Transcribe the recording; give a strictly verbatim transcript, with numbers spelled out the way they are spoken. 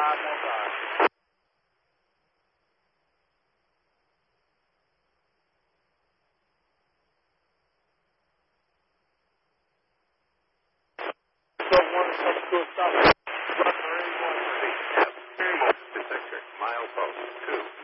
five more five. So one comes to a stop. Run three one three. Yes. Sector. Mile post two.